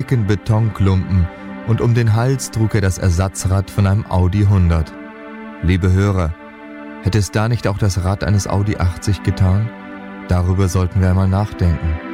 dicken Betonklumpen und um den Hals trug er das Ersatzrad von einem Audi 100. Liebe Hörer, hätte es da nicht auch das Rad eines Audi 80 getan? Darüber sollten wir einmal nachdenken.